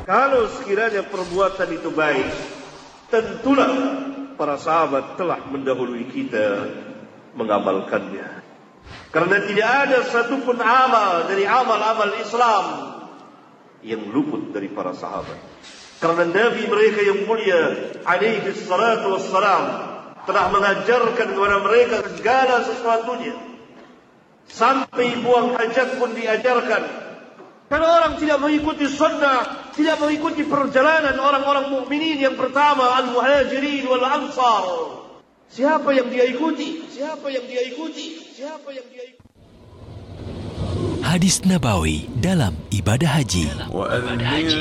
Kalau sekiranya perbuatan itu baik, tentulah para sahabat telah mendahului kita mengamalkannya. Karena tidak ada satupun amal dari amal-amal Islam yang luput dari para sahabat. Karena Nabi mereka yang mulia alaihi salatu wassalam telah mengajarkan kepada mereka segala sesuatunya. Sampai buang hajat pun diajarkan. Kalau orang tidak mengikuti sunnah, tidak mengikuti perjalanan orang-orang mukminin yang pertama, al-muhajirin wal ansar, siapa yang dia ikuti? Siapa yang dia ikuti? Siapa yang dia ikuti? Hadis Nabawi dalam ibadah haji.